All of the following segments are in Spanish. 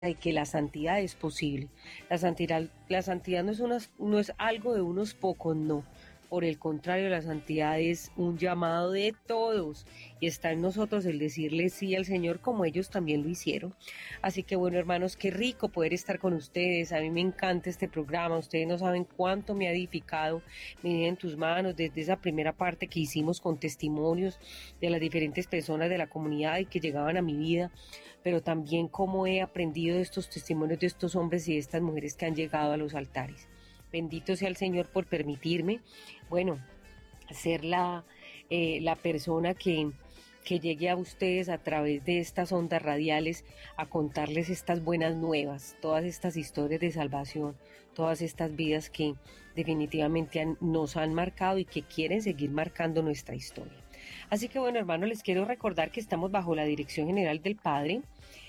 y que la santidad es posible. La santidad no es algo de unos pocos, no. Por el contrario, la santidad es un llamado de todos y está en nosotros el decirle sí al Señor como ellos también lo hicieron. Así que bueno, hermanos, qué rico poder estar con ustedes. A mí me encanta este programa. Ustedes no saben cuánto me ha edificado Mi vida en tus manos desde esa primera parte que hicimos con testimonios de las diferentes personas de la comunidad y que llegaban a mi vida, pero también cómo he aprendido de estos testimonios de estos hombres y de estas mujeres que han llegado a los altares. Bendito sea el Señor por permitirme, bueno, ser la persona que llegue a ustedes a través de estas ondas radiales a contarles estas buenas nuevas, todas estas historias de salvación, todas estas vidas que definitivamente nos han marcado y que quieren seguir marcando nuestra historia. Así que bueno, hermanos, les quiero recordar que estamos bajo la dirección general del Padre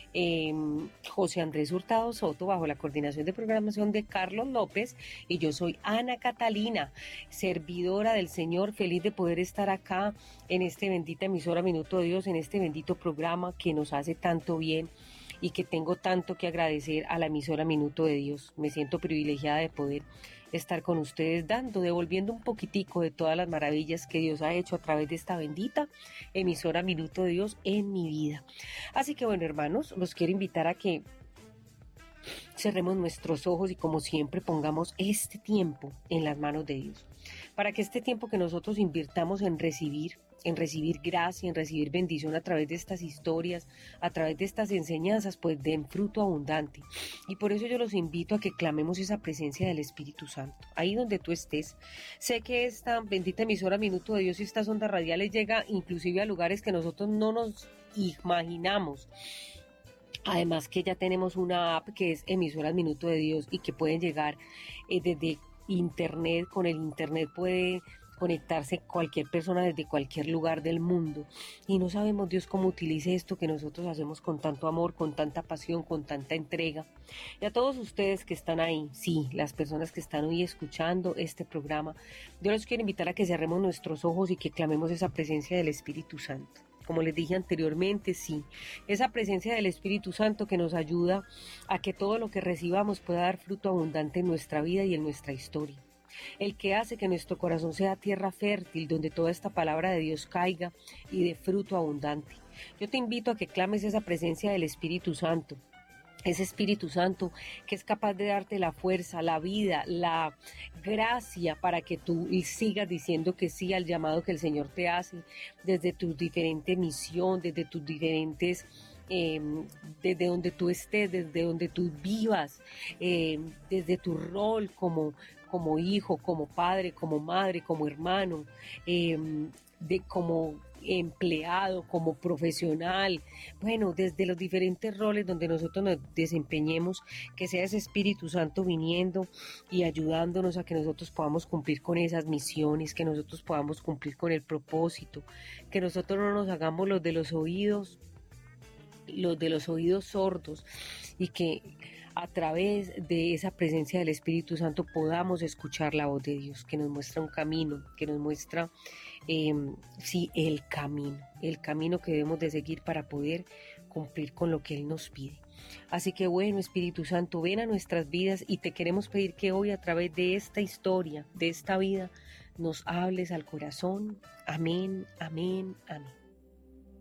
José Andrés Hurtado Soto, bajo la coordinación de programación de Carlos López, y yo soy Ana Catalina, servidora del Señor, feliz de poder estar acá en este bendita emisora Minuto de Dios, en este bendito programa que nos hace tanto bien y que tengo tanto que agradecer a la emisora Minuto de Dios. Me siento privilegiada de poder estar con ustedes devolviendo un poquitico de todas las maravillas que Dios ha hecho a través de esta bendita emisora Minuto de Dios en mi vida. Así que bueno, hermanos, los quiero invitar a que cerremos nuestros ojos y como siempre pongamos este tiempo en las manos de Dios, para que este tiempo que nosotros invirtamos en recibir gracia, en recibir bendición a través de estas historias, a través de estas enseñanzas, pues den fruto abundante. Y por eso yo los invito a que clamemos esa presencia del Espíritu Santo, ahí donde tú estés. Sé que esta bendita emisora Minuto de Dios y estas ondas radiales llega inclusive a lugares que nosotros no nos imaginamos. Además que ya tenemos una app que es Emisoras Minuto de Dios y que pueden llegar desde internet. Con el internet puede conectarse cualquier persona desde cualquier lugar del mundo. Y no sabemos Dios cómo utilice esto que nosotros hacemos con tanto amor, con tanta pasión, con tanta entrega. Y a todos ustedes que están ahí, sí, las personas que están hoy escuchando este programa, yo los quiero invitar a que cerremos nuestros ojos y que clamemos esa presencia del Espíritu Santo. Como les dije anteriormente, sí, esa presencia del Espíritu Santo que nos ayuda a que todo lo que recibamos pueda dar fruto abundante en nuestra vida y en nuestra historia. El que hace que nuestro corazón sea tierra fértil, donde toda esta palabra de Dios caiga y dé fruto abundante. Yo te invito a que clames esa presencia del Espíritu Santo. Ese Espíritu Santo que es capaz de darte la fuerza, la vida, la gracia para que tú sigas diciendo que sí al llamado que el Señor te hace desde tu diferente misión, desde tus diferentes, desde donde tú estés, desde donde tú vivas, desde tu rol como hijo, como padre, como madre, como hermano, como empleado, como profesional, bueno, desde los diferentes roles donde nosotros nos desempeñemos, que sea ese Espíritu Santo viniendo y ayudándonos a que nosotros podamos cumplir con esas misiones, que nosotros podamos cumplir con el propósito, que nosotros no nos hagamos los de los oídos sordos, y que a través de esa presencia del Espíritu Santo podamos escuchar la voz de Dios, que nos muestra un camino, que nos muestra el camino que debemos de seguir para poder cumplir con lo que Él nos pide. Así que bueno, Espíritu Santo, ven a nuestras vidas y te queremos pedir que hoy a través de esta historia, de esta vida, nos hables al corazón. Amén, amén, amén.